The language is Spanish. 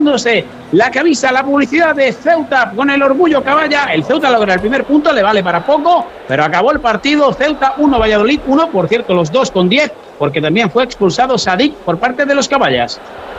la camisa, la publicidad de Ceuta con el orgullo Caballa. El Ceuta logra el primer punto, le vale para poco, pero acabó el partido. Ceuta 1, Valladolid 1, por cierto, los dos con 10, porque también fue expulsado Sadik por parte de los Caballas.